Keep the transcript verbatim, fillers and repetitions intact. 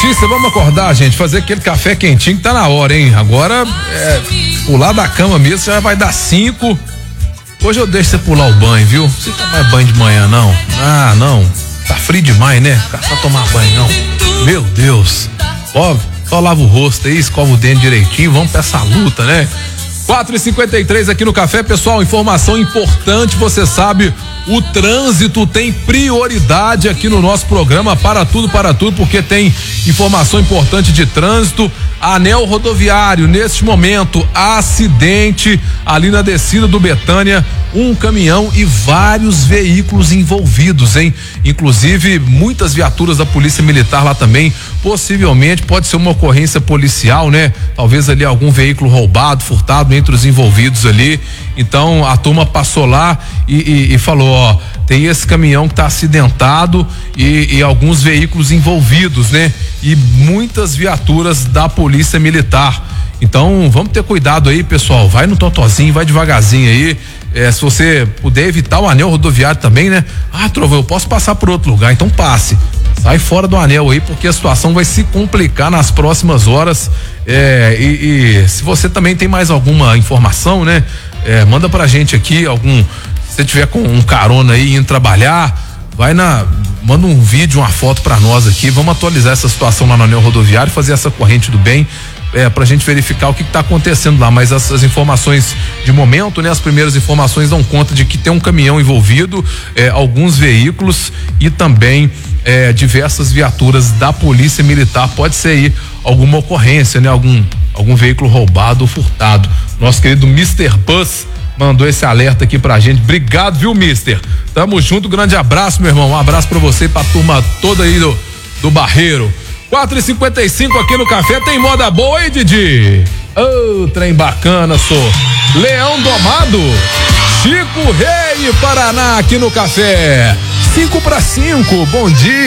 notícia, vamos acordar, gente, fazer aquele café quentinho que tá na hora, hein? Agora, é, pular da cama mesmo, já vai dar cinco. Hoje eu deixo você pular o banho, viu? Você toma banho de manhã, não? Ah, não. Tá frio demais, né? Não precisa tomar banho, não. Meu Deus. Ó, só lava o rosto aí, escova o dente direitinho, vamos pra essa luta, né? quatro e cinquenta e três aqui no café, pessoal, informação importante, você sabe, o trânsito tem prioridade aqui no nosso programa, para tudo, para tudo, porque tem informação importante de trânsito. Anel rodoviário, neste momento, acidente ali na descida do Betânia, um caminhão e vários veículos envolvidos, hein? Inclusive, muitas viaturas da Polícia Militar lá também, possivelmente pode ser uma ocorrência policial, né? Talvez ali algum veículo roubado, furtado entre os envolvidos ali. Então, a turma passou lá e, e, e falou, ó, tem esse caminhão que tá acidentado e, e alguns veículos envolvidos, né? E muitas viaturas da Polícia Militar. Então, vamos ter cuidado aí, pessoal. Vai no totozinho, vai devagarzinho aí. É, se você puder evitar o anel rodoviário também, né? Ah, Trovão, eu posso passar por outro lugar, então passe. Sai fora do anel aí, porque a situação vai se complicar nas próximas horas. É, e, e se você também tem mais alguma informação, né? É, manda pra gente aqui algum. Se você tiver com um carona aí indo trabalhar, vai na. Manda um vídeo, uma foto pra nós aqui. Vamos atualizar essa situação lá no anel rodoviário, fazer essa corrente do bem. É, pra gente verificar o que, que tá acontecendo lá, mas essas informações de momento, né? As primeiras informações dão conta de que tem um caminhão envolvido, é, alguns veículos e também é, diversas viaturas da Polícia Militar. Pode ser aí alguma ocorrência, né? Algum, algum veículo roubado ou furtado. Nosso querido mister Bus mandou esse alerta aqui pra gente. Obrigado, viu, mister? Tamo junto, grande abraço, meu irmão. Um abraço pra você e pra turma toda aí do, do Barreiro. quatro e cinquenta e cinco aqui no café, tem moda boa aí, Didi? Ô, oh, trem bacana, sou. Leão Domado, Chico Rei, Paraná, aqui no café. Cinco para cinco, bom dia.